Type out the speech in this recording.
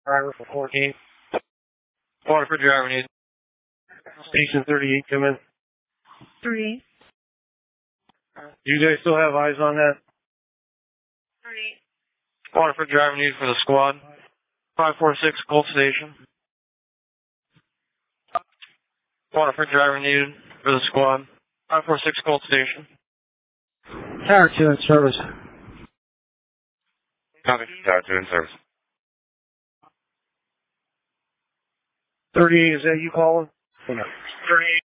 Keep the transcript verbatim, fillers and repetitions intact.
driver for fourteen. Waterford driver needed. Station thirty-eight, come in. Three. Do you guys still have eyes on that? Three. Waterford driver needed for the squad. five four six, Colt Station. Waterford driver needed for the squad. five four six, Colt Station. Tower two in service. Copy. Tower two in service. thirty-eight, is that you calling? No. thirty-eight.